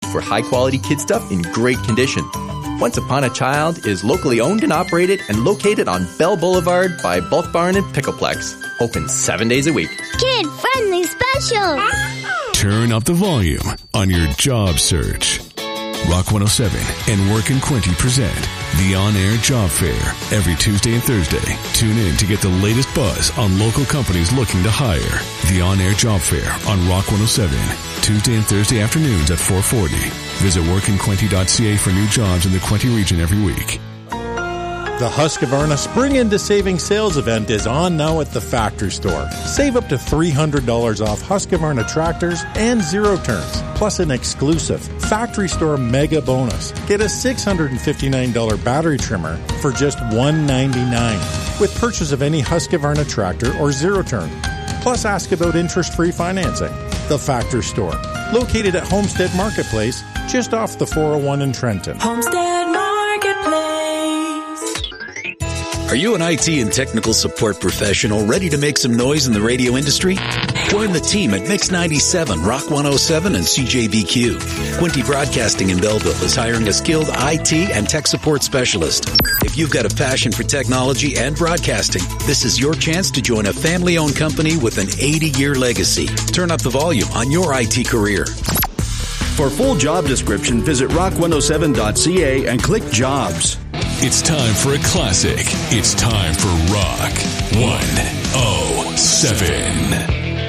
for high-quality kid stuff in great condition. Once Upon a Child is locally owned and operated and located on Bell Boulevard by Bulk Barn and Pickleplex. Open 7 days a week. Kid-friendly special. Turn up the volume on your job search. Rock 107 and Workin' Quinty present the On-Air Job Fair every Tuesday and Thursday. Tune in to get the latest buzz on local companies looking to hire. The On-Air Job Fair on Rock 107, Tuesday and Thursday afternoons at 4:40. Visit workinquinty.ca for new jobs in the Quinty region every week. The Husqvarna Spring Into Savings Sales event is on now at the Factory Store. Save up to $300 off Husqvarna tractors and zero turns, plus an exclusive Factory Store mega bonus. Get a $659 battery trimmer for just $199 with purchase of any Husqvarna tractor or zero turn. Plus ask about interest-free financing. The Factory Store, located at Homestead Marketplace, just off the 401 in Trenton. Homestead Marketplace. Are you an IT and technical support professional ready to make some noise in the radio industry? Join the team at Mix 97, Rock 107, and CJBQ. Quinty Broadcasting in Belleville is hiring a skilled IT and tech support specialist. If you've got a passion for technology and broadcasting, this is your chance to join a family-owned company with an 80-year legacy. Turn up the volume on your IT career. For full job description, visit rock107.ca and click Jobs. It's time for a classic. It's time for Rock 107.